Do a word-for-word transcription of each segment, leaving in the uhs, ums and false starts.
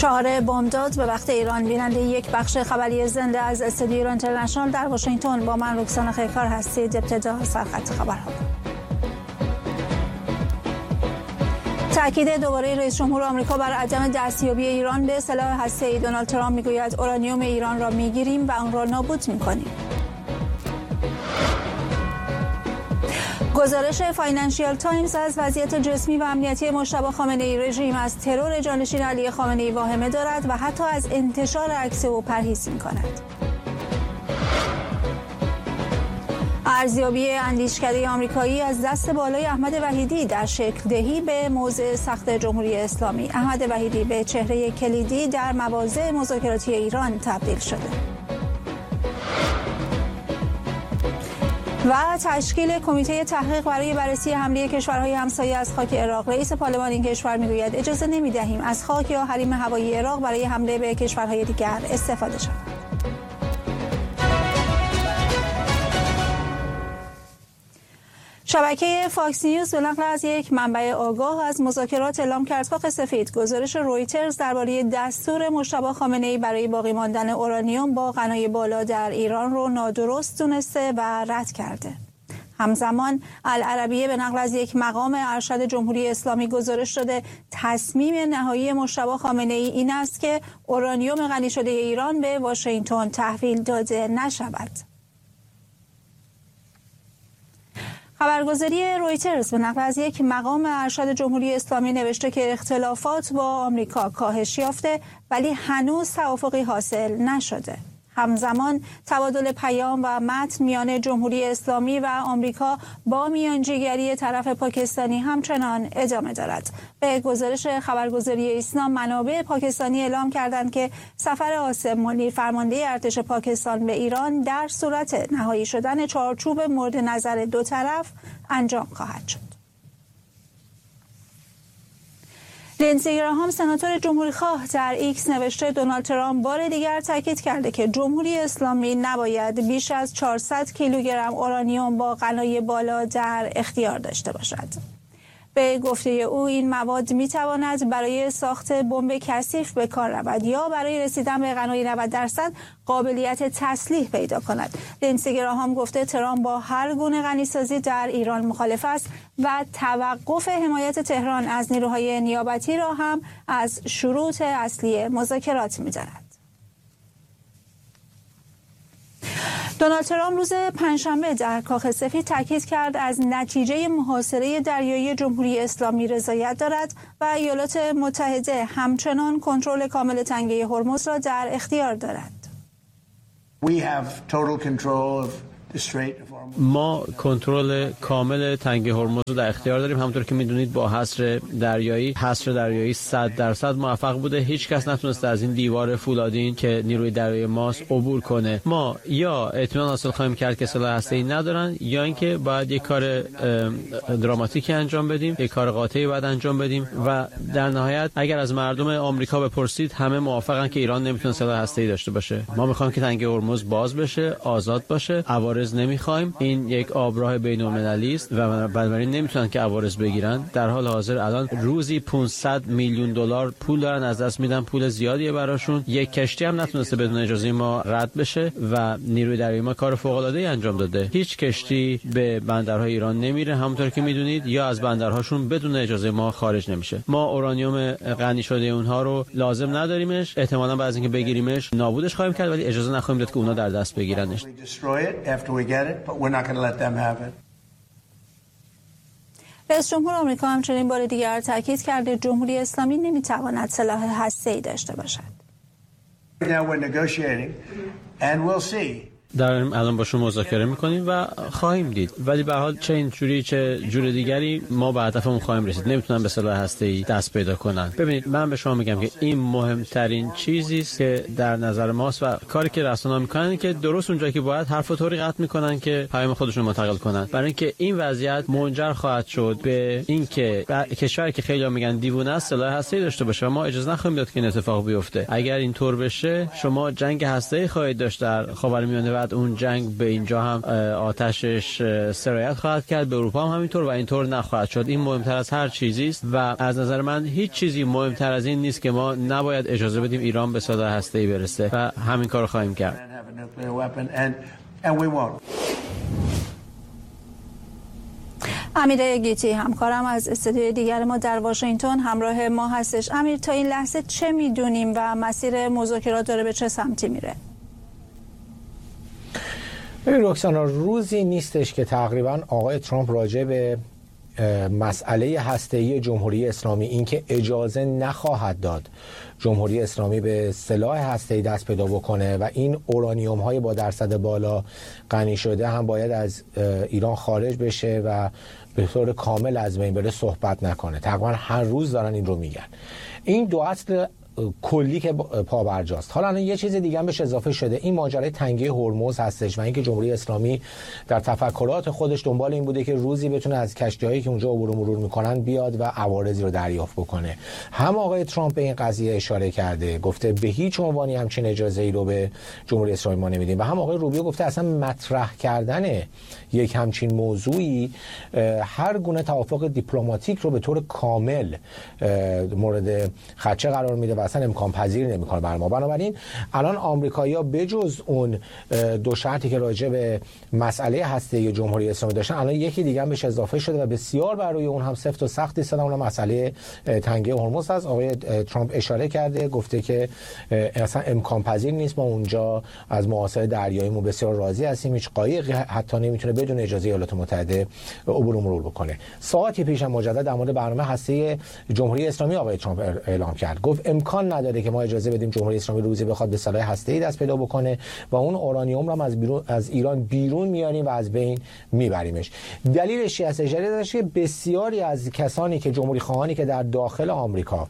چهار بامداد به وقت ایران. بیننده یک بخش خبری زنده از استودیو ایران اینترنشنال در واشنگتن با من رکسانا خیرکار هستید. ابتدا سرخط خبرها. تأکید دوباره رئیس جمهور آمریکا بر عدم دستیابی ایران به سلاح هسته‌ای. دونالد ترامپ میگوید اورانیوم ایران را میگیریم و آن را نابود میکنیم. گزارش فاینانشیال تایمز از وضعیت جسمی و امنیتی مجتبی خامنه‌ای: رژیم از ترور جانشین علی خامنه‌ای واهمه دارد و حتی از انتشار عکس او پرهیز می‌کند. ارزیابی اندیشکده آمریکایی از دست بالای احمد وحیدی در شکل دهی به موضع سخت جمهوری اسلامی. احمد وحیدی به چهره کلیدی در مواضع مذاکراتی ایران تبدیل شده. و تشکیل کمیته تحقیق برای بررسی حمله کشورهای همسایه از خاک عراق. رئیس پارلمان این کشور میگوید اجازه نمیدهیم از خاک یا حریم هوایی عراق برای حمله به کشورهای دیگر استفاده شود. شبکه فاکس نیوز به نقل از یک منبع آگاه از مذاکرات اعلام کرد کاخ سفید گزارش رویترز درباره دستور مجتبی خامنه‌ای برای باقی ماندن اورانیوم با غنای بالا در ایران رو نادرست دونسته و رد کرده. همزمان العربیه به نقل از یک مقام ارشد جمهوری اسلامی گزارش داده تصمیم نهایی مجتبی خامنه‌ای این است که اورانیوم غنی شده ایران به واشنگتن تحویل داده نشود. خبرگزاری رویترز به نقل از یک مقام ارشد جمهوری اسلامی نوشته که اختلافات با آمریکا کاهش یافته ولی هنوز توافقی حاصل نشده. همزمان تبادل پیام و متن میان جمهوری اسلامی و آمریکا با میانجیگری طرف پاکستانی همچنان ادامه دارد. به گزارش خبرگزاری ایسنا منابع پاکستانی اعلام کردند که سفر عاصم منیر فرمانده ارتش پاکستان به ایران در صورت نهایی شدن چارچوب مورد نظر دو طرف انجام خواهد شد. لینزی گراهام سناتور جمهوریخواه در ایکس نوشته دونالد ترامپ بار دیگر تاکید کرده که جمهوری اسلامی نباید بیش از چهارصد کیلوگرم اورانیوم با غنای بالا در اختیار داشته باشد. به گفته او این مواد میتواند برای ساخت بمب کثیف به کار رود یا برای رسیدن به غنای نود درصد قابلیت تسلیح پیدا کند. لینزی گراهام گفته ترامپ با هر گونه غنیسازی در ایران مخالف است و توقف حمایت تهران از نیروهای نیابتی را هم از شروط اصلی مذاکرات می‌داند. دونالد ترامپ روز پنجشنبه در کاخ سفید تاکید کرد از نتیجه محاصره دریایی جمهوری اسلامی رضایت دارد و ایالات متحده همچنان کنترل کامل تنگه هرمز را در اختیار دارد. We have total control of ما کنترل کامل تنگه هرمز رو در اختیار داریم. همونطور که میدونید با حصر دریایی حصر دریایی صد درصد موفق بوده. هیچ کس نتونسته از این دیوار فولادین که نیروی دریایی ماست عبور کنه. ما یا اطمینان حاصل خواهیم کرد که سلاح هسته‌ای ندارن یا اینکه باید یک کار دراماتیکی انجام بدیم، یک کار قاطعی باید انجام بدیم و در نهایت اگر از مردم آمریکا بپرسید همه موافقن که ایران نمیتونه سلاح هسته‌ای داشته باشه. ما میخوایم که تنگه هرمز باز بشه، آزاد باشه. عوارض نمیخوایم. این یک آبراه بین‌المللی است و بنابراین نمیتونن که عوارض بگیرن. در حال حاضر الان روزی پانصد میلیون دلار پول دارن از دست میدن، پول زیادیه براشون. یک کشتی هم نتونسته بدون اجازه ما رد بشه و نیروی دریایی ما کار فوق‌العاده‌ای انجام داده. هیچ کشتی به بندرهای ایران نمیره همونطور که میدونید یا از بندرهاشون بدون اجازه ما خارج نمیشه. ما اورانیوم غنی شده اونها رو لازم نداریمش. احتمالاً بعد از اینکه بگیریمش نابودش خواهیم کرد ولی اجازه نخواهیم داد که اونا در دست بگیرنش. get it, but we're not going to let them have it. رئیس جمهور آمریکا همچنین بار دیگر تاکید کرده جمهوری اسلامی نمیتواند سلاح هسته‌ای داشته باشد. Now we're negotiating and we'll see. داریم الان باشون مذاکره میکنیم و خواهیم دید ولی به هر حال چه اینجوری چه جور دیگری ما به هدفمون خواهیم رسید. نمیتونن به سلاح هسته‌ای دست پیدا کنن. ببینید من به شما میگم که این مهمترین چیزی است که در نظر ماست و کاری که رسانه‌ها میکنن که درست اونجایی که باید حرفو طوری قطع میکنن که پیام خودشون منتقل کنن، برای اینکه این وضعیت منجر خواهد شد به اینکه کشوری که خیلی‌ها میگن دیوونه است سلاح هسته‌ای داشته باشه و ما اجازه نخواهیم داد که این اتفاق بیفته. اگر اینطور بشه شما جنگ هسته‌ای خواهید داشت در خاورمیانه بعد اون جنگ به اینجا هم آتشش سرایت خواهد کرد، به اروپا هم همینطور و اینطور نخواهد شد. این مهمتر از هر چیزی است و از نظر من هیچ چیزی مهمتر از این نیست که ما نباید اجازه بدیم ایران به سلاح هسته‌ای برسه و همین کارو خواهیم کرد. امیر گیتی همکارم از استودیوی دیگر ما در واشنگتن همراه ما هستش. امیر، تا این لحظه چه میدونیم و مسیر مذاکرات داره به چه سمتی میره؟ ببین رکسانا، روزی نیستش که تقریبا آقای ترامپ راجع به مسئله هسته‌ای جمهوری اسلامی، اینکه اجازه نخواهد داد جمهوری اسلامی به سلاح هسته‌ای دست پیدا بکنه و این اورانیوم های با درصد بالا غنی شده هم باید از ایران خارج بشه و به طور کامل از بین بره صحبت نکنه. تقریبا هر روز دارن این رو میگن. این دو اصل کلی که پابرجاست. حالا الان یه چیز دیگه هم بهش اضافه شده، این ماجرای تنگه هرمز هستش و اینکه جمهوری اسلامی در تفکرات خودش دنبال این بوده که روزی بتونه از کشتی‌هایی که اونجا عبور و مرور میکنن بیاد و عوارضی رو دریافت بکنه. هم آقای ترامپ به این قضیه اشاره کرده، گفته به هیچ عنوانی همچین اجازه‌ای رو به جمهوری اسلامی ما نمیدیم و هم آقای روبیو گفته اصلا مطرح کردن یک همچین موضوعی هر گونه توافق دیپلماتیک رو به طور کامل مورد خدشه قرار میده و اصلا امکان پذیر نمیکنه بر ما. بنابراین الان آمریکایی‌ها بجز اون دو شرطی که راجع به مسئله هسته‌ای جمهوری اسلامی داشتن، الان یکی دیگه هم بهش اضافه شده و بسیار بر روی اون هم سفت و سخت ایستادن. اون مسئله تنگه هرمز است. آقای ترامپ اشاره کرده، گفته که اصلا امکان پذیر نیست، ما اونجا از محاصره دریاییمون بسیار راضی هستیم، هیچ قایقی حتی نمیتونه بدون اجازه ایالات متحده عبور و مرور بکنه. ساعتی پیش هم مجدد در مورد برنامه هسته‌ای جمهوری اسلامی آقای ترامپ اعلام کرد، گفت امکان نداره که ما اجازه بدیم جمهوری اسلامی روزی بخواد به سلاح هسته‌ای دست پیدا بکنه و اون اورانیوم رو از بیرون از ایران بیرون میاریم و از بین میبریمش. دلیلش چی هست؟ دلیلش که بسیاری از کسانی که جمهوری خواهانی که در داخل آمریکا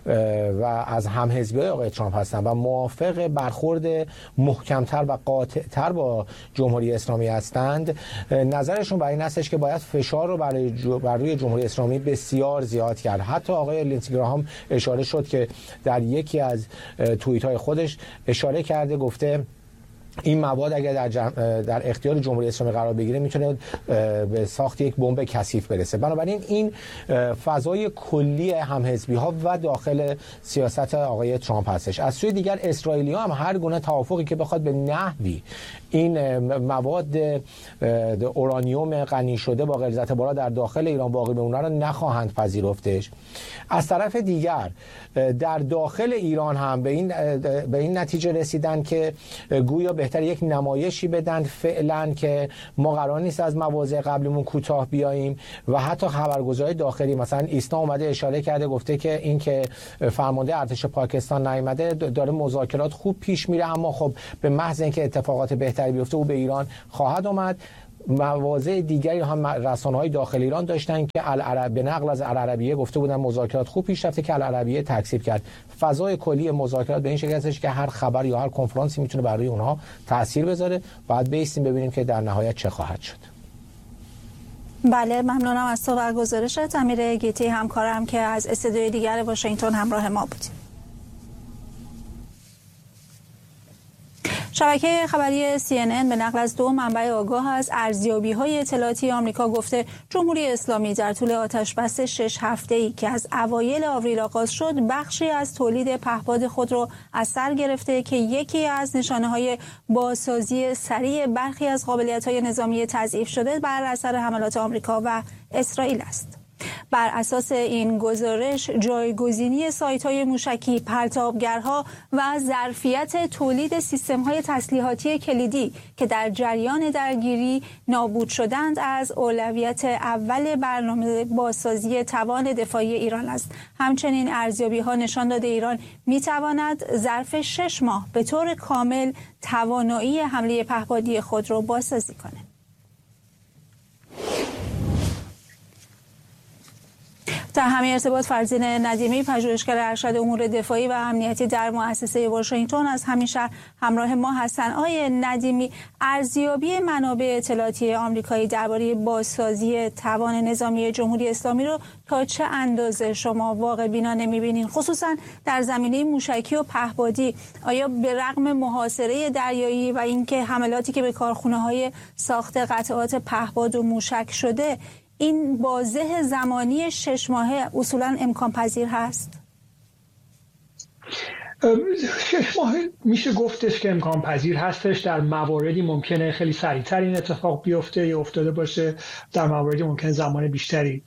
و از همحزبیای آقای ترامپ هستن و موافق برخورد محکمتر و قاطعتر با جمهوری اسلامی هستند، نظرشون بر این هستش که باید فشار رو برای بر روی جمهوری اسلامی بسیار زیاد کرد. حتی آقای لینسی گراهام اشاره شد که در یکی از توییت های خودش اشاره کرده، گفته این مواد اگر در, جم... در اختیار جمهوری اسلامی قرار بگیره میتونه به ساخت یک بمب کثیف برسه. بنابراین این فضای کلی همحزبی ها و داخل سیاست آقای ترامپ هستش. از سوی دیگر اسرائیلی ها هم هر گونه توافقی که بخواد به نحوی این مواد اورانیوم غنی شده با غلظت بالا در داخل ایران باقی بمونه رو نخواهند پذیرفتش. از طرف دیگر در داخل ایران هم به این به این نتیجه رسیدن که گویا بهتر یک نمایشی بدن فعلا که ما قرار نیست از مواضع قبلیمون کوتاه بیاییم و حتی خبرگزاری داخلی مثلا ایسنا اومده اشاره کرده، گفته که این که فرمانده ارتش پاکستان نیامده داره مذاکرات خوب پیش میره، اما خب به محض اینکه اتفاقات بهتری بیفته او به ایران خواهد اومد. مواضع دیگری هم رسانه‌های داخل ایران داشتن که العرب به نقل از العربیه گفته بودن مذاکرات خوب پیش رفته که العربیه تکذیب کرد. فضای کلی مذاکرات به این شکل هستش که هر خبر یا هر کنفرانسی میتونه برای اونها تاثیر بذاره. بعد بیستیم ببینیم که در نهایت چه خواهد شد. بله، ممنونم از تو و گزارشت. امیر گیتی همکارم که از استودیوی دیگر واشنگتن همراه ما بود. شبکه خبری سی ان ان به نقل از دو منبع آگاه از ارزیابی‌های اطلاعاتی آمریکا گفته جمهوری اسلامی در طول آتش‌بس شش هفته‌ای که از اوایل آوریل آغاز شد بخشی از تولید پهپاد خود را از سر گرفته که یکی از نشانه‌های بازسازی سریع برخی از قابلیت‌های نظامی تضعیف شده بر اثر حملات آمریکا و اسرائیل است. بر اساس این گزارش جایگزینی سایت‌های موشکی، پرتابگرها و ظرفیت تولید سیستم‌های تسلیحاتی کلیدی که در جریان درگیری نابود شدند از اولویت اول برنامه بازسازی توان دفاعی ایران است. همچنین ارزیابی‌ها نشان داده ایران می‌تواند ظرف شش ماه به طور کامل توانایی حمله پهپادی خود را بازسازی کند. در همین ارتباط فرزین ندیمی، پژوهشگر ارشد امور دفاعی و امنیتی در مؤسسه واشنگتن از همین شهر همراه ما هستند. آقای ندیمی، ارزیابی منابع اطلاعاتی آمریکایی درباره بازسازی توان نظامی جمهوری اسلامی رو تا چه اندازه شما واقع بینانه می‌بینید، خصوصا در زمینه موشکی و پهپادی؟ آیا به رغم محاصره دریایی و اینکه حملاتی که به کارخانه‌های ساخت قطعات پهپاد و موشک شده، این بازه زمانی شش ماهه اصولا امکان پذیر هست؟ شش ماه میشه گفتش که امکان پذیر هستش. در مواردی ممکنه خیلی سریعتر این اتفاق بیفته یا افتاده باشه، در مواردی ممکنه زمان بیشتری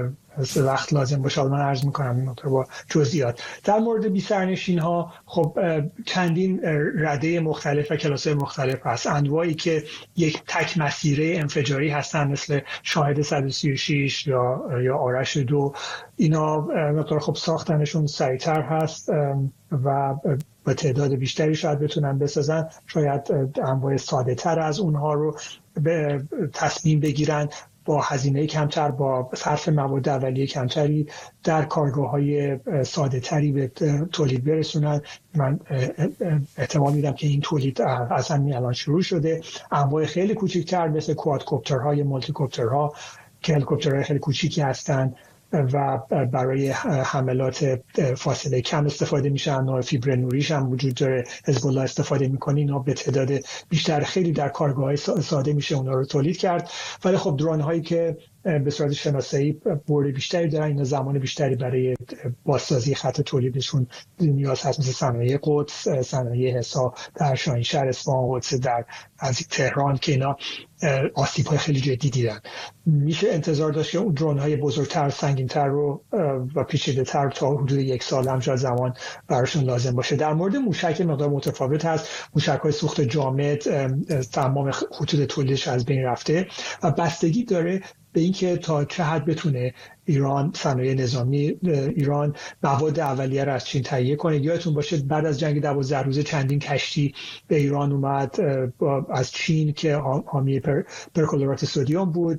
وقت لازم باشه. من عرض میکنم این مطور با جزئیات. در مورد بی سرنشین ها خب چندین رده مختلف و کلاس مختلف هست. انواعی که یک تک مسیره انفجاری هستن مثل شاهد صد و سی و شش یا یا آرش دو، اینا مطور خب ساختنشون سریعتر هست و با تعداد بیشتری شاید بتونن بسازن. شاید انواع ساده تر از اونها رو به تصمیم بگیرن، با هزینه کمتر، با صرف مواد اولیه کمتری در کارگاه‌های ساده تری به تولید برسونن. من احتمال میدم که این تولید از همین الان شروع شده. انواع خیلی کوچکتر مثل کوادکوپترها یا مولتیکوپترها که هلیکوپترهای خیلی کوچیکی هستن و برای حملات فاصله کم استفاده میشن. نوع فیبر نوریش هم وجود داره، حزب الله استفاده میکنه. اینا به تعداد بیشتر خیلی در کارگاه‌های ساده میشه اونا رو تولید کرد. ولی خب درون هایی که به صورت شناسایی برد بیشتری دارن، اینا زمان بیشتری برای بازسازی خط تولیدشون نیاز هست، مثل صنایع قدس، صنایع حصار در شاهینشهر، اصفهان، قدس در از تهران که اینا آسیب های خیلی جدی دیدن. میشه انتظار داشت که اون درون های بزرگتر، سنگین‌تر رو و پیچیده‌تر تا حدود یک سال هم شاید زمان براشون لازم باشه. در مورد موشک مقدار متفاوت هست. موشک‌های سوخت جامد تمام خطوط تولیدش از بین رفته و بستگی داره به اینکه تا چه حد بتونه ایران، صنایع نظامی ایران مواد اولیه را از چین تهیه کنه. یادتون باشه بعد از جنگ دوازده روزه چندین کشتی به ایران اومد از چین که حامی پر، پرکلورات سدیم بود.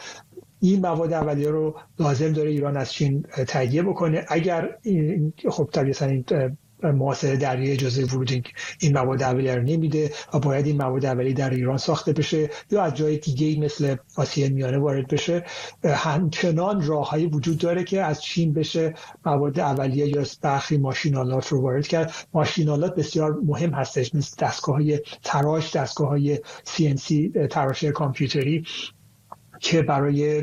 این مواد اولیه رو لازم داره ایران از چین تهیه بکنه. اگر خب طبیعتاً این محاصره دریایی اجازه ورود این مواد اولیه رو نمیده و باید این مواد اولیه در ایران ساخته بشه یا از جای دیگه‌ای مثل آسیای میانه وارد بشه. همچنان راههایی وجود داره که از چین بشه مواد اولیه یا برخی ماشین‌آلات رو وارد کرد. ماشین‌آلات بسیار مهم هستش، مثل دستگاه‌های تراش، دستگاه‌های سی ان سی تراش کامپیوتری که برای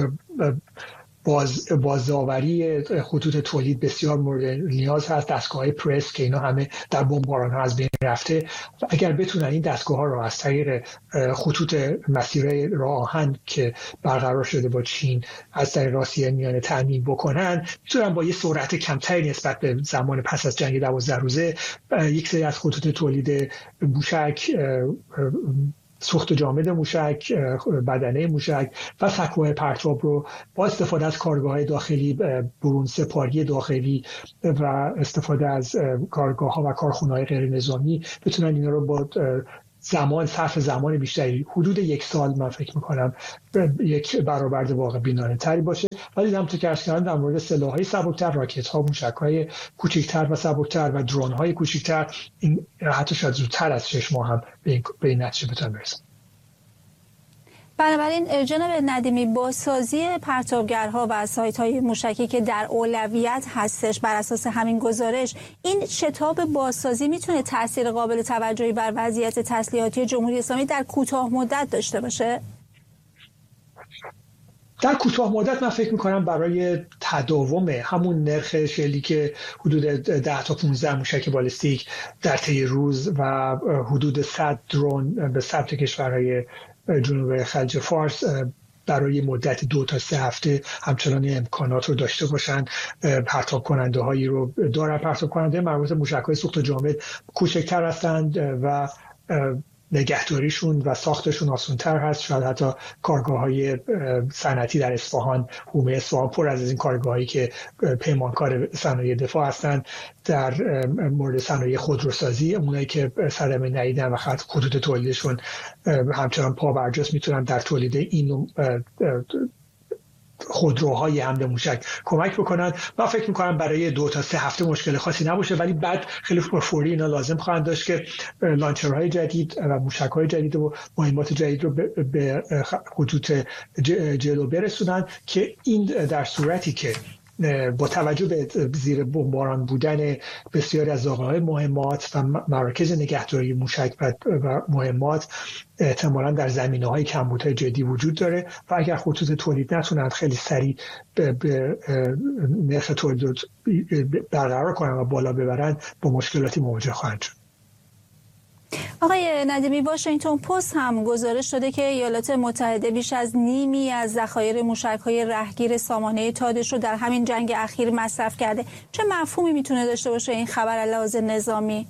باز بازآوری خطوط تولید بسیار مورد نیاز هست. دستگاه‌های پرس که اینا همه در بمباران‌ها از بین رفته. اگر بتونن این دستگاه‌ها رو از طریق خطوط مسیر راه آهن که برقرار شده با چین از طریق آسیای میانه تامین بکنن، میتونن با یه سرعت کمتری نسبت به زمان پس از جنگ دوازده روزه یک سری از خطوط تولید موشک، سوخت جامد موشک، بدنه موشک و سکوهای پرتاب رو با استفاده از کارگاه‌های داخلی، برون سپاری داخلی و استفاده از کارگاه‌ها و کارخانه‌های غیر نظامی بتونن اینا رو با زمان صرف زمان بیشتری، حدود یک سال من فکر میکنم یک برآورد واقع بینانه تری باشه. ولی همونطور که عرض کردم در مورد سلاح‌های سبکتر، راکت‌ها، موشک‌های کوچکتر و سبکتر و درون‌های کوچکتر، این حتی شاید زودتر از شش ماه هم به این, به این نتیجه بتونن برسن. بنابراین جناب ندیمی، بازسازی پرتابگرها و سایت‌های موشکی که در اولویت هستش بر اساس همین گزارش، این شتاب بازسازی میتونه تاثیر قابل توجهی بر وضعیت تسلیحاتی جمهوری اسلامی در کوتاه مدت داشته باشه؟ در کوتاه مدت من فکر میکنم برای تداوم همون نرخ شلیک حدود ده تا پانزده موشک بالستیک در طی روز و حدود صد درون به سمت کشورهای جنوب خلیج فارس برای مدت دو تا سه هفته همچنان امکانات رو داشته باشن. پرتاب کننده هایی رو دارن. پرتاب کننده مربوط موشک های سوخت جامد کوچکتر هستند و نگهداریشون و ساختشون آسان‌تر هست. شاید حتی کارگاه‌های صنعتی در اصفهان، حومه اصفهان پر از این کارگاهایی که پیمانکار صنایع دفاع هستند. در مورد صنایع خودروسازی، اونایی که صدمه ندیدن و خطوط تولیدشون همچنان پا برجاست، میتونن در تولید این خودروهای حمله موشک کمک بکنن. من فکر میکنم برای دو تا سه هفته مشکل خاصی نباشه، ولی بعد خیلی فوری اینا لازم خواهند داشت که لانچرهای جدید و موشک‌های جدید و مهمات جدید رو به خطوط جلو برسونن که این در صورتی که با توجه به زیر بمباران بودن بسیاری از زاغه‌های مهمات و مراکز نگهداری موشک و مهمات احتمالاً در زمینه‌های کمبودهای جدی وجود داره و اگر خطوط تولید نتونن خیلی سریع به, به نرخ تولید رو برقرار کنن و بالا ببرن با مشکلاتی مواجه خواهند شد. آقای ندیمی، واشنگتن پست هم گزارش داده که ایالات متحده بیش از نیمی از ذخایر موشک‌های رهگیر سامانه تادش رو در همین جنگ اخیر مصرف کرده. چه مفهومی میتونه داشته باشه این خبر لحاظ نظامی؟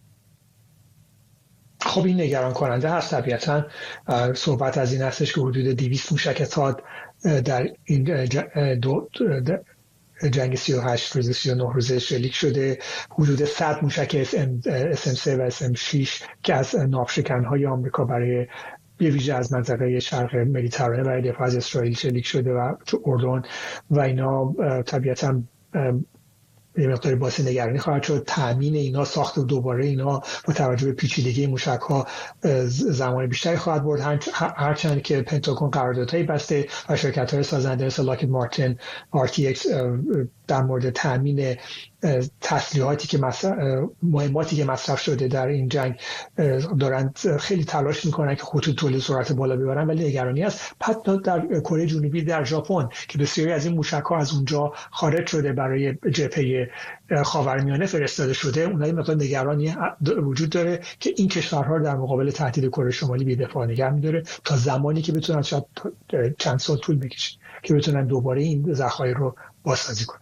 خب این نگران کننده هست. طبیعتاً صحبت از این هستش که حدود دویست موشک تاد در این دو جنگ سی و هشت روزه سی و نه روزه شلیک شده. حدود صد موشک اس ام سه و اس ام شش که از ناوشکن‌های آمریکا برای به ویژه از منطقه شرق مدیترانه برای دفاع از اسرائیل شلیک شده و تو اردن و اینا طبیعتاً یه مقداری باعث نگرانی خواهد شد. تامین اینا، ساخت و دوباره اینا با توجه به پیچیدگی موشک‌ها زمان بیشتری خواهد برد، هرچند که پنتاگون قراردادهایی بسته و شرکت‌های سازنده مثل لاکهید مارتین، آر تی ایکس در مورد تامین تسلیحاتی که مهماتی که مصرف شده در این جنگ دارند خیلی تلاش میکنن که خطوط تولید سرعت بالا ببرن، ولی نگرانی است. حتی در کره جنوبی، در ژاپن که بسیاری از این موشک‌ها از اونجا خارج شده برای جبهه خاورمیانه فرستاده شده، اونها مقدار نگرانی وجود داره که این کشورها در مقابل تهدید کره شمالی بی‌دفاع نگه می‌داره تا زمانی که بتونن، شاید چند سال طول بکشه که بتونن دوباره این ذخایر رو بازسازی کنن.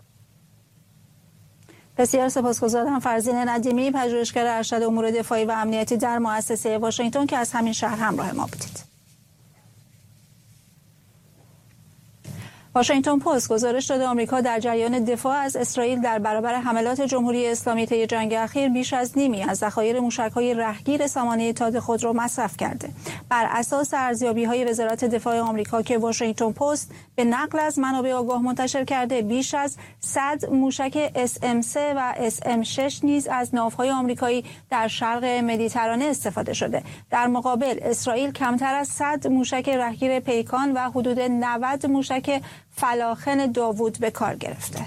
بسیار سپاسگزارم. فرزین ندیمی، پژوهشگر ارشد امور دفاعی و امنیتی در مؤسسه واشنگتن که از همین شهر همراه ما بودید. واشنگتن پست گزارش داده آمریکا در جریان دفاع از اسرائیل در برابر حملات جمهوری اسلامی طی جنگ اخیر بیش از نیمی از ذخایر موشک‌های رهگیر سامانه تاد خود را مصرف کرده. بر اساس ارزیابی‌های وزارت دفاع آمریکا که واشنگتن پست به نقل از منابع آگاه منتشر کرده، بیش از صد موشک اس ام سه و اس ام شش نیز از ناوهای آمریکایی در شرق مدیترانه استفاده شده. در مقابل اسرائیل کمتر از صد موشک رهگیر پیکان و حدود نود موشک فلاخن داوود به کار گرفته.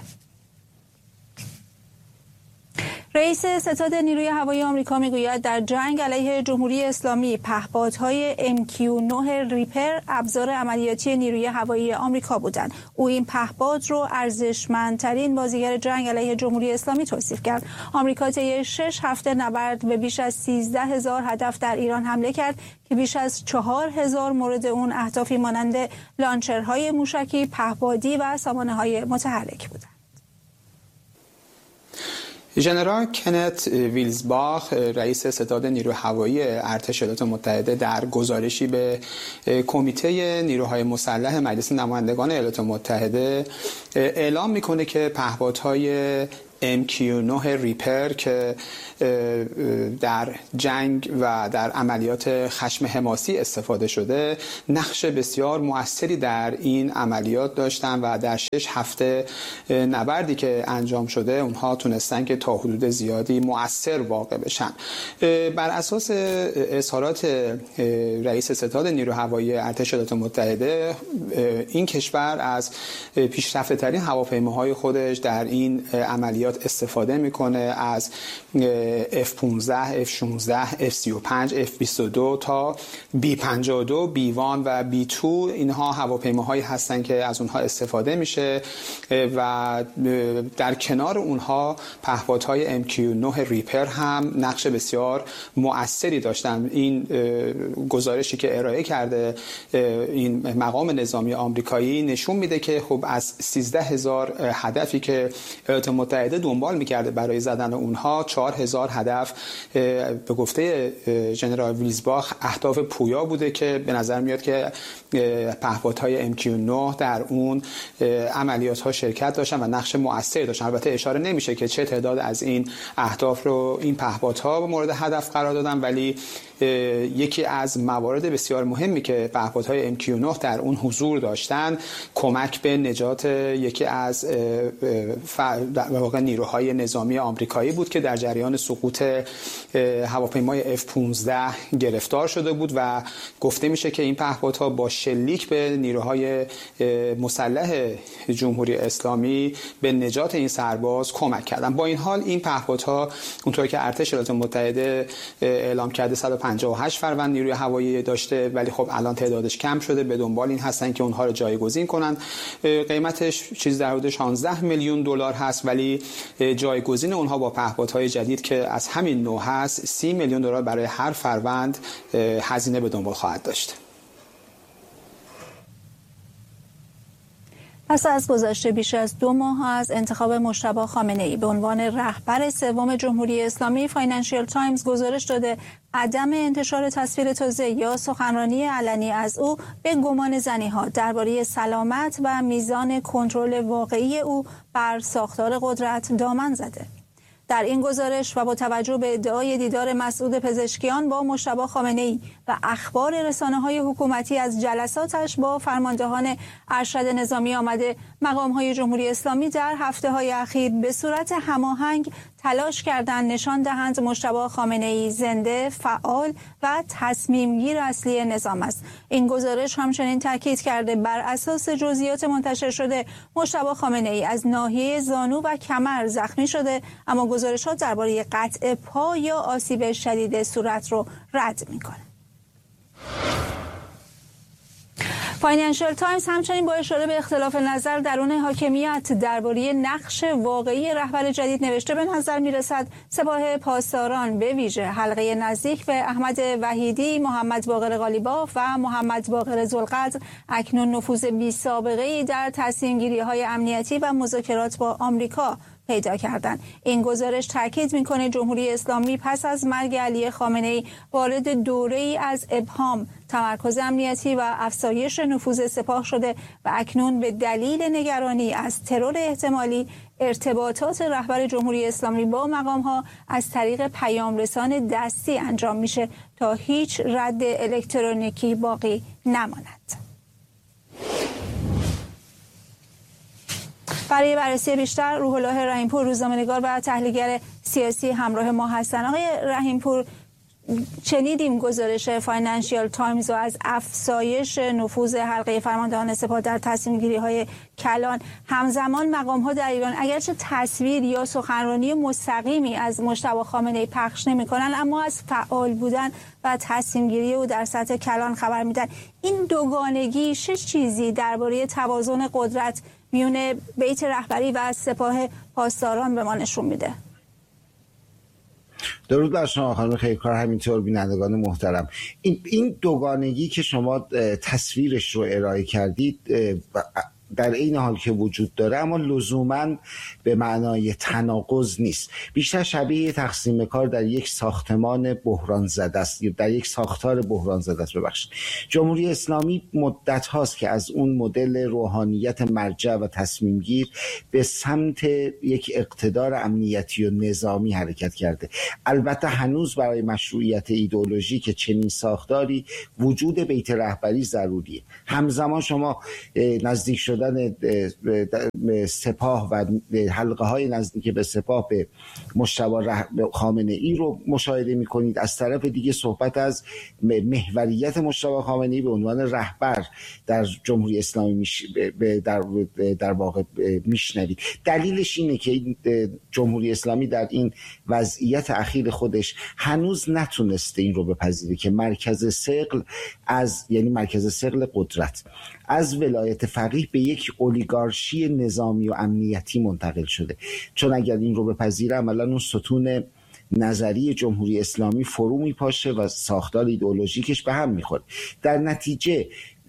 رئیس ستاد نیروی هوایی آمریکا میگوید در جنگ علیه جمهوری اسلامی پهپادهای ام کیو نه ریپر ابزار عملیاتی نیروی هوایی آمریکا بودند. او این پهپاد رو ارزشمندترین بازیگر جنگ علیه جمهوری اسلامی توصیف کرد. آمریکا طی شش هفته نبرد به بیش از سیزده هزار هدف در ایران حمله کرد که بیش از چهار هزار مورد اون اهدافی مانند لانچرهای موشکی، پهپادی و سامانه‌های متحرک بودند. ژنرال کنت ویلزباخ، رئیس ستاد نیروی هوایی ارتش ایالات متحده، در گزارشی به کمیته نیروهای مسلح مجلس نمایندگان ایالات متحده اعلام میکنه که پهپادهای ام کیو نه ریپر که در جنگ و در عملیات خشم حماسی استفاده شده نقش بسیار مؤثری در این عملیات داشتن و در شش هفته نبردی که انجام شده اونها تونستن که تا حدود زیادی مؤثر واقع بشن. بر اساس اظهارات رئیس ستاد نیروی هوایی ارتش ایالات متحده، این کشور از پیشرفته ترین هواپیماهای خودش در این عملیات استفاده میکنه، از اف پانزده، اف شانزده، اف سی و پنج، اف بیست و دو تا بی پنجاه و دو، بی وان و بی تو. اینها هواپیماهایی هستن که از اونها استفاده میشه و در کنار اونها پهپادهای ام کیو نه ریپر هم نقش بسیار مؤثری داشتن. این گزارشی که ارائه کرده این مقام نظامی آمریکایی نشون میده که خب از سیزده هزار هدفی که ایالات متحده دنبال میکرده برای زدن اونها. چهار هزار هدف به گفته ژنرال ویلزباخ اهداف پویا بوده که به نظر میاد که پهپادهای ام کیو نه در اون عملیات ها شرکت داشتن و نقش مؤثری داشتن. البته اشاره نمیشه که چه تعداد از این اهداف رو این پهپادها مورد هدف قرار دادن، ولی یکی از موارد بسیار مهمی که پهپادهای ام کیو نه در اون حضور داشتن کمک به نجات یکی از در واقع نیروهای نظامی آمریکایی بود که در جریان سقوط هواپیمای اف پانزده گرفتار شده بود و گفته میشه که این پهپادها با شلیک به نیروهای مسلح جمهوری اسلامی به نجات این سرباز کمک کردن. با این حال این پهپادها اونطور که ارتش ایالات متحده اعلام کرده صد و پنجاه و هشت فروند نیروی هوایی داشته، ولی خب الان تعدادش کم شده. به دنبال این هستن که اونها رو جایگزین کنن. قیمتش چیز در حدود شانزده میلیون دلار هست، ولی جایگزین اونها با پهپادهای جدید که از همین نوع هست سی میلیون دلار برای هر فروند هزینه به دنبال خواهد داشت. پس از گذشته بیش از دو ماه از انتخاب مجتبی خامنه‌ای به عنوان رهبر سوم جمهوری اسلامی، فاینانشیال تایمز گزارش داده عدم انتشار تصویر تازه یا سخنرانی علنی از او به گمان زنی‌ها درباره سلامت و میزان کنترل واقعی او بر ساختار قدرت دامن زده. در این گزارش و با توجه به ادعای دیدار مسعود پزشکیان با مجتبی خامنه‌ای و اخبار رسانه‌های حکومتی از جلساتش با فرماندهان ارشد نظامی آمده، مقام‌های جمهوری اسلامی در هفته‌های اخیر به صورت هماهنگ تلاش کردند نشان دهند مجتبی خامنه‌ای زنده، فعال و تصمیم‌گیر اصلی نظام است. این گزارش همچنین تاکید کرده بر اساس جزئیات منتشر شده مجتبی خامنه‌ای از ناحیه زانو و کمر زخمی شده، اما گزارشات درباره قطع پا یا آسیب شدید صورت رو رد می‌کنه. فاینانشیال تایمز همچنین با اشاره به اختلاف نظر درون حاکمیت درباره نقش واقعی رهبر جدید نوشته به نظر میرسد سپاه پاسداران به ویژه حلقه نزدیک به احمد وحیدی، محمد باقر قالیباف و محمد باقر ذوالقدر اکنون نفوذ بی سابقه ای در تصمیم گیری های امنیتی و مذاکرات با آمریکا پیدا کردن. این گزارش تاکید میکنه جمهوری اسلامی پس از مرگ علی خامنه‌ای وارد دوره‌ای از ابهام، تمرکز امنیتی و افزایش نفوذ سپاه شده و اکنون به دلیل نگرانی از ترور احتمالی ارتباطات رهبر جمهوری اسلامی با مقام‌ها از طریق پیامرسان دستی انجام میشه تا هیچ رد الکترونیکی باقی نماند. برای بررسی بیشتر روح الله رحیمپور، روزنامه‌نگار و تحلیلگر سیاسی همراه ما هستند. آقای رحیمپور، شنیدیم گزارش فاینانشیال تایمز و از افزایش نفوذ حلقه فرماندهان سپاه در تصمیم‌گیری‌های کلان. همزمان مقام‌ها در ایران اگرچه تصویر یا سخنرانی مستقیمی از مجتبی خامنه‌ای پخش نمی‌کنند، اما از فعال بودن و تصمیم‌گیری او در سطح کلان خبر میدن. این دوگانگی چه چیزی درباره توازن قدرت میون بیت رهبری و سپاه پاسداران به ما نشون میده؟ درود بر شما خانم خیرکار، همینطور بینندگان محترم. این این دوگانگی که شما تصویرش رو ارائه کردید در این حال که وجود داره، اما لزوماً به معنای تناقض نیست. بیشتر شبیه تقسیم کار در یک ساختمان بحران زده است، در یک ساختار بحران زده است. ببخشید، جمهوری اسلامی مدت هاست که از اون مدل روحانیت مرجع و تصمیم گیر به سمت یک اقتدار امنیتی و نظامی حرکت کرده. البته هنوز برای مشروعیت ایدئولوژی که چنین ساختاری وجود بیت رهبری ضروریه. همزمان شما نزدیک شدن سپاه و حلقه های نزدیک به سپاه به مجتبی خامنه‌ای رو مشاهده می‌کنید. از طرف دیگه صحبت از محوریت مجتبی خامنه‌ای به عنوان رهبر در جمهوری اسلامی میش... در در واقع میشنوید. دلیلش اینه که جمهوری اسلامی در این وضعیت اخیر خودش هنوز نتونسته این رو بپذیره که مرکز ثقل از یعنی مرکز ثقل قدرت از ولایت فقیه به یک اولیگارشی نظامی و امنیتی منتقل شده. چون اگر این رو بپذیره عملا اون ستون نظری جمهوری اسلامی فرو میپاشه و ساختار ایدئولوژیکش به هم میخوره. در نتیجه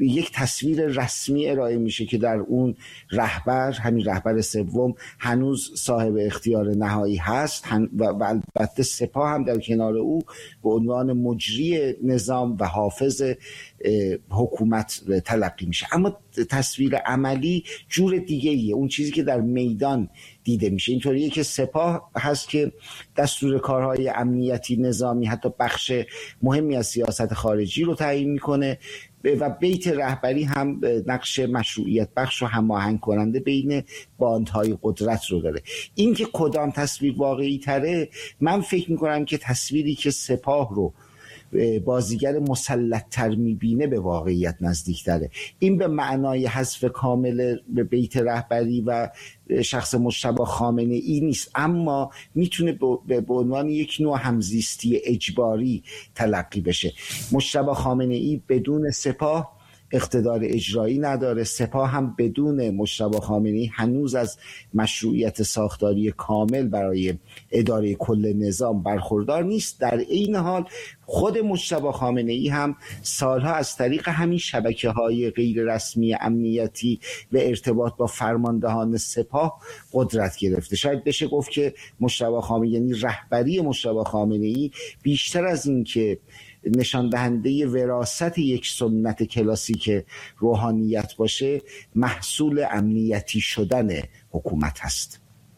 یک تصویر رسمی ارائه میشه که در اون رهبر، همین رهبر سوم، هنوز صاحب اختیار نهایی هست و البته سپاه هم در کنار او به عنوان مجری نظام و حافظ حکومت تلقی میشه. اما تصویر عملی جور دیگه ایه. اون چیزی که در میدان دیده میشه اینطوریه که سپاه هست که دستور کارهای امنیتی نظامی، حتی بخش مهمی از سیاست خارجی رو تعیین میکنه و بیت رهبری هم نقش مشروعیت بخش و هماهنگ کننده بین باندهای قدرت رو داره. این که کدام تصویر واقعی تره، من فکر میکنم که تصویری که سپاه رو بازیگر مسلط تر میبینه به واقعیت نزدیک تره. این به معنای حذف کامل به بیت رهبری و شخص مجتبی خامنه ای نیست، اما میتونه به عنوان یک نوع همزیستی اجباری تلقی بشه. مجتبی خامنه ای بدون سپاه اقتدار اجرایی نداره، سپاه هم بدون مجتبی خامنه‌ای هنوز از مشروعیت ساختاری کامل برای اداره کل نظام برخوردار نیست. در این حال خود مجتبی خامنه‌ای هم سالها از طریق همین شبکه‌های غیر رسمی امنیتی و ارتباط با فرماندهان سپاه قدرت گرفته. شاید بشه گفت که مجتبی خامنه‌ای، یعنی رهبری مجتبی خامنه‌ای، بیشتر از این که نشان دهنده وراثت یک سنت کلاسیک روحانیت باشه، محصول امنیتی شدن حکومت هست.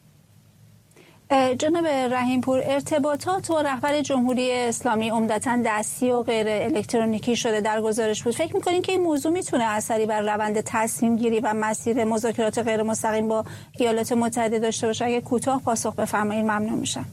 جناب رحیم پور، ارتباطات و رهبر جمهوری اسلامی عمدتاً دستی و غیر الکترونیکی شده در گزارش بود. فکر می‌کنین که این موضوع میتونه اثری بر روند تصمیم گیری و مسیر مذاکرات غیر مستقیم با ایالات متحده داشته باشه؟ اگه کوتاه پاسخ بفرمایید ممنون میشم.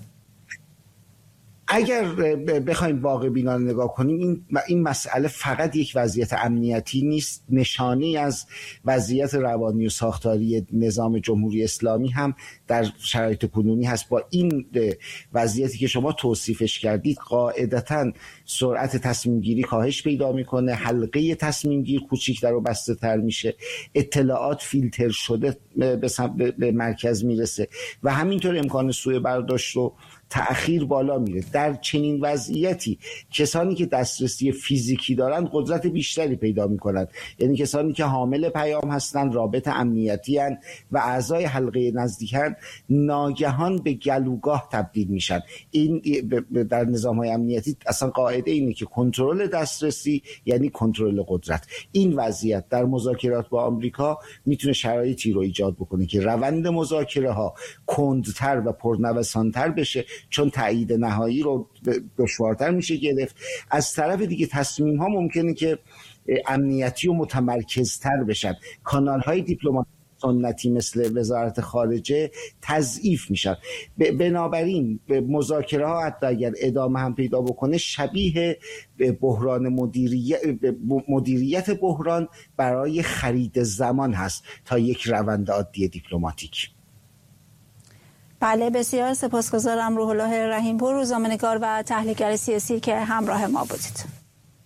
اگر بخوایم واقع بینانه نگاه کنیم، این این مسئله فقط یک وضعیت امنیتی نیست، نشانی از وضعیت روانی و ساختاری نظام جمهوری اسلامی هم در شرایط کنونی هست. با این وضعیتی که شما توصیفش کردید، قاعدتاً سرعت تصمیم گیری کاهش پیدا میکنه، حلقه تصمیم گیر کوچیک‌تر و بسته تر میشه، اطلاعات فیلتر شده به مرکز میرسه و همینطور امکان سوء برداشت رو تأخیر بالا میره. در چنین وضعیتی کسانی که دسترسی فیزیکی دارند قدرت بیشتری پیدا میکنند، یعنی کسانی که حامل پیام هستند، رابط امنیتی هستند و اعضای حلقه نزدیکن، ناگهان به گلوگاه تبدیل میشن. این در نظام‌های امنیتی اصلا قاعده اینه که کنترل دسترسی یعنی کنترل قدرت. این وضعیت در مذاکرات با آمریکا میتونه شرایطی رو ایجاد بکنه که روند مذاکره ها کندتر و پرنوسانتر بشه، چون تایید نهایی رو دشوارتر میشه گرفت. از طرف دیگه تصمیم ها ممکنه که امنیتی و متمرکزتر بشن. کانال های دیپلماتیک سنتی مثل وزارت خارجه تضعیف میشن. بنابراین مذاکره ها حتی اگر ادامه هم پیدا بکنه، شبیه بحران مدیریت مدیریت بحران برای خرید زمان هست تا یک روند عادی دیپلماتیک. بله، بسیار سپاسگزارم. روح الله رحیم پور، روزنامه‌نگار و تحلیلگر سیاسی که همراه ما بودید.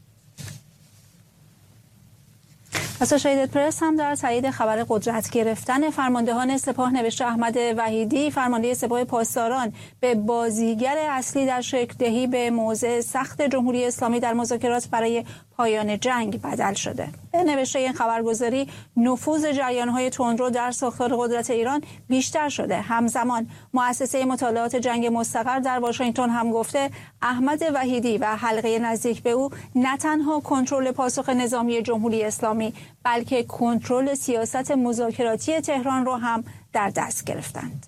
اسوشیتد پرس هم در تایید خبر قدرت گرفتن فرماندهان سپاه نوشته احمد وحیدی، فرمانده سپاه پاسداران، به بازیگر اصلی در شکل دهی به موضع سخت جمهوری اسلامی در مذاکرات برای پایان جنگ بدل شده. به نوشته این خبرگزاری، نفوذ جریان‌های تندرو در ساختار قدرت ایران بیشتر شده. همزمان مؤسسه مطالعات جنگ مستقر در واشنگتن هم گفته احمد وحیدی و حلقه نزدیک به او نه تنها کنترل پاسخ نظامی جمهوری اسلامی، بلکه کنترل سیاست مذاکراتی تهران رو هم در دست گرفتند.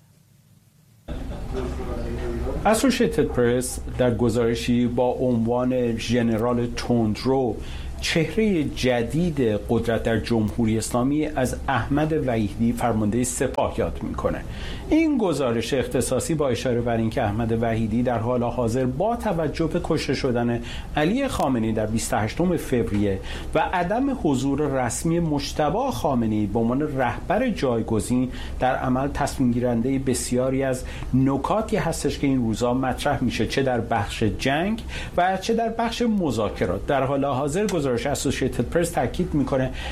اسوشیتد پرس در گزارشی با عنوان ژنرال تندرو، چهره جدید قدرت در جمهوری اسلامی، از احمد وحیدی فرمانده سپاه یاد میکنه. این گزارش اختصاصی با اشاره بر اینکه احمد وحیدی در حال حاضر با توجه به کشته شدن علی خامنه‌ای در بیست و هشتم فوریه و عدم حضور رسمی مجتبی خامنه‌ای به عنوان رهبر جایگزین در عمل تصمیم گیرنده بسیاری از نکاتی هستش که این روزا مطرح میشه، چه در بخش جنگ و چه در بخش مذاکرات. در حال حاضر گزارش اسوشیتد پرس تاکید میکنه